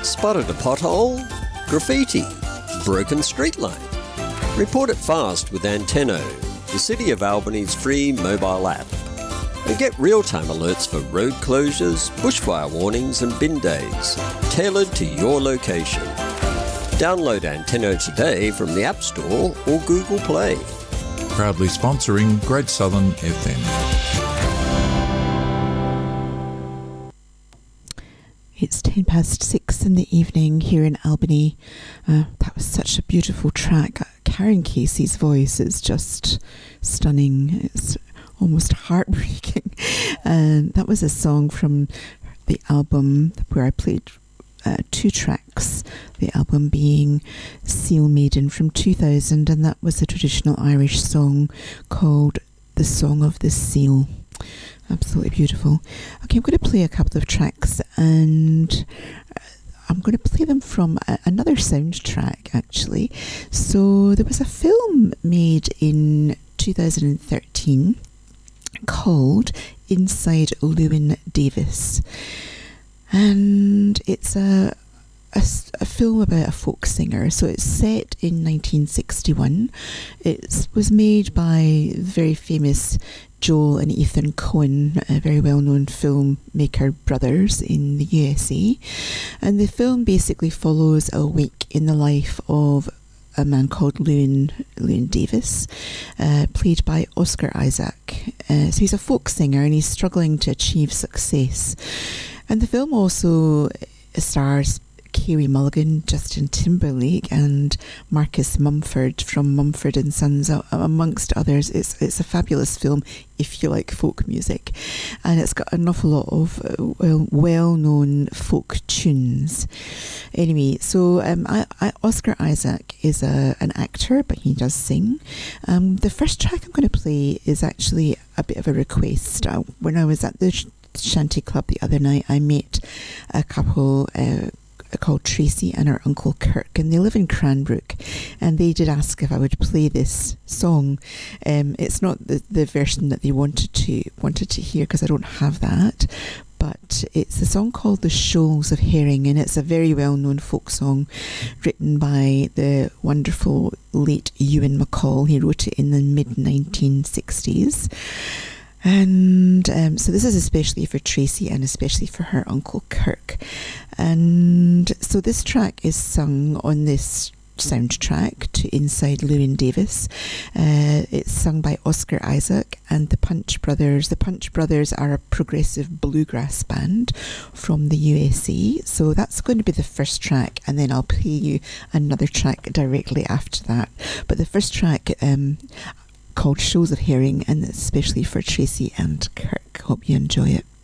Spotted a pothole? Graffiti? Broken street light? Report it fast with Antenno, the City of Albany's free mobile app. And get real-time alerts for road closures, bushfire warnings and bin days, tailored to your location. Download Antenno today from the App Store or Google Play. Proudly sponsoring Great Southern FM. It's 6:10 in the evening here in Albany. That was such a beautiful track. Karen Casey's voice is just stunning. It's almost heartbreaking. And that was a song from the album where I played two tracks. The album being Seal Maiden from 2000, and that was a traditional Irish song called The Song of the Seal. Absolutely beautiful. Okay, I'm going to play a couple of tracks, and I'm going to play them from another soundtrack, actually. So there was a film made in 2013 called Inside Llewyn Davis, and it's a film about a folk singer. So it's set in 1961. It was made by very famous Joel and Ethan Coen, very well-known filmmaker brothers in the USA. And the film basically follows a week in the life of a man called Llewyn Davis, played by Oscar Isaac. So he's a folk singer and he's struggling to achieve success. And the film also stars Carey Mulligan, Justin Timberlake and Marcus Mumford from Mumford and Sons, amongst others. It's a fabulous film if you like folk music, and it's got an awful lot of well-known folk tunes. Anyway, so Oscar Isaac is an actor, but he does sing. The first track I'm going to play is actually a bit of a request. When I was at the Shanty Club the other night, I met a couple called Tracy and her uncle Kirk, and they live in Cranbrook, and they did ask if I would play this song. It's not the version that they wanted to hear, because I don't have that, but it's a song called The Shoals of Herring, and it's a very well-known folk song written by the wonderful late Ewan MacColl. He wrote it in the mid-1960s. And so this is especially for Tracy and especially for her uncle Kirk. And so this track is sung on this soundtrack to Inside Llewyn Davis. It's sung by Oscar Isaac and the Punch Brothers. The Punch Brothers are a progressive bluegrass band from the USA. So that's going to be the first track, and then I'll play you another track directly after that. But the first track called Shoals of Herring, and especially for Tracy and Kirk. Hope you enjoy it.